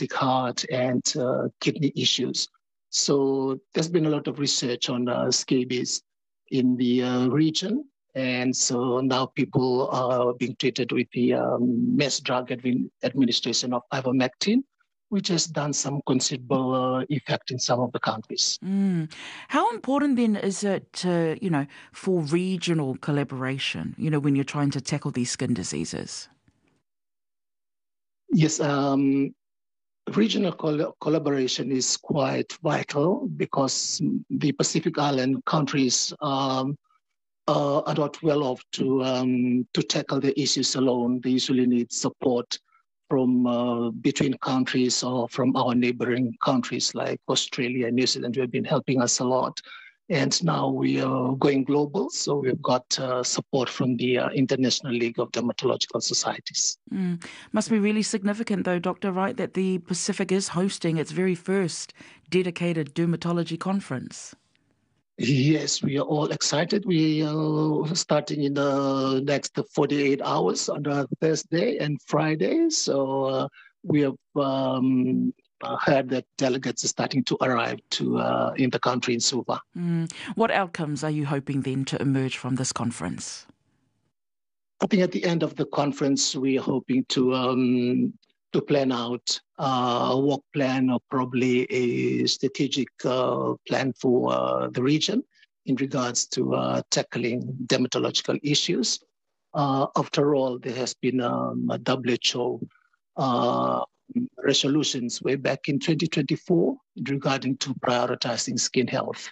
diabetic heart and kidney issues. So there's been a lot of research on scabies in the region. And so now people are being treated with the mass drug administration of ivermectin, which has done some considerable effect in some of the countries. How important then is it, for regional collaboration, when you're trying to tackle these skin diseases? Yes, regional collaboration is quite vital because the Pacific Island countries are not well off to tackle the issues alone. They usually need support from between countries or from our neighboring countries like Australia and New Zealand, who have been helping us a lot. And now we are going global, so we've got support from the International League of Dermatological Societies. Must be really significant though, Doctor, right, that the Pacific is hosting its very first dedicated dermatology conference. Yes, we are all excited. We are starting in the next 48 hours on Thursday and Friday. So we have heard that delegates are starting to arrive in the country in Suva. What outcomes are you hoping then to emerge from this conference? I think at the end of the conference, we are hoping to plan out a work plan or probably a strategic plan for the region in regards to tackling dermatological issues. After all, there has been a WHO resolutions way back in 2024 regarding to prioritizing skin health.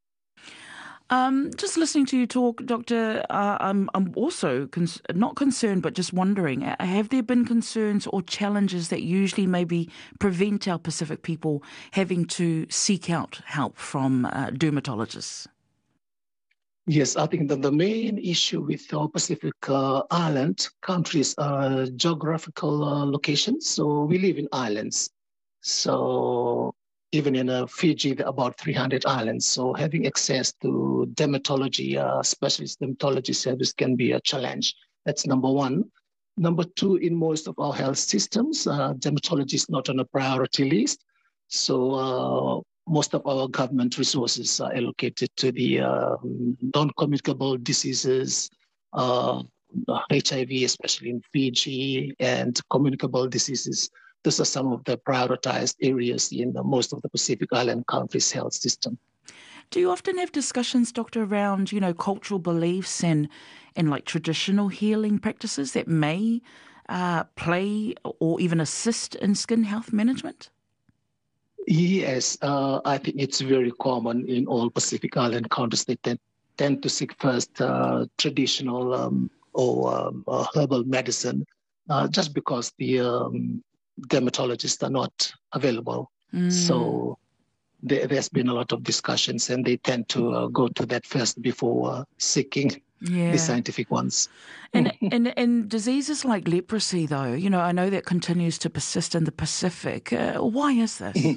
Just listening to you talk, Doctor, I'm also not concerned, but just wondering, have there been concerns or challenges that usually maybe prevent our Pacific people having to seek out help from dermatologists? Yes, I think that the main issue with our Pacific Island countries are geographical locations. So we live in islands. So even in Fiji, there are about 300 islands. So having access to dermatology, specialist dermatology service can be a challenge. That's number one. Number two, in most of our health systems, dermatology is not on a priority list. So most of our government resources are allocated to the non-communicable diseases, HIV, especially in Fiji, and communicable diseases. Those are some of the prioritized areas in most of the Pacific Island countries' health system. Do you often have discussions, Doctor, around, cultural beliefs and like traditional healing practices that may play or even assist in skin health management? Yes, I think it's very common in all Pacific Island countries. They tend to seek first traditional or herbal medicine just because the dermatologists are not available. So there's been a lot of discussions and they tend to go to that first before seeking the scientific ones. And diseases like leprosy, though, I know that continues to persist in the Pacific. Why is this?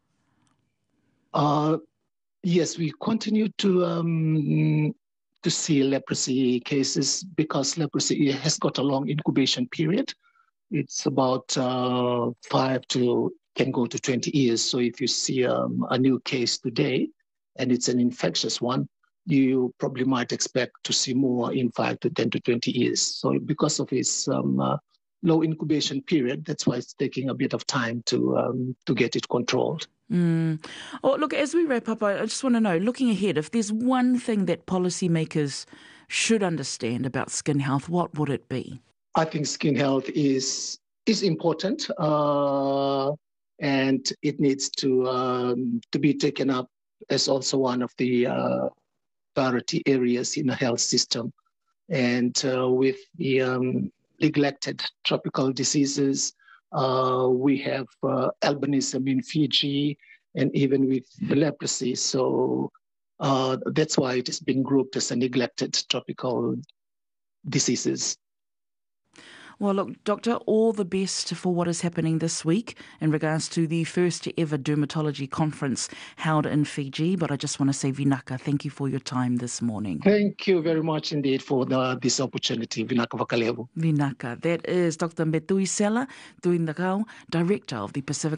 Yes, we continue to see leprosy cases because leprosy has got a long incubation period. It's about 5 to can go to 20 years. So if you see a new case today and it's an infectious one, you probably might expect to see more in 5 to 10 to 20 years. So because of its low incubation period, that's why it's taking a bit of time to get it controlled. Oh, look, as we wrap up, I just want to know, looking ahead, if there's one thing that policymakers should understand about skin health, what would it be? I think skin health is important, and it needs to be taken up as also one of the priority areas in the health system. And with the neglected tropical diseases, we have albinism in Fiji, and even with leprosy. So that's why it has been grouped as a neglected tropical diseases. Well, look, Doctor, all the best for what is happening this week in regards to the first ever dermatology conference held in Fiji. But I just want to say, Vinaka, thank you for your time this morning. Thank you very much indeed for this opportunity, Vinaka Vakalevu. Vinaka, that is Dr. Metui Sela Tuindakau, Director of the Pacific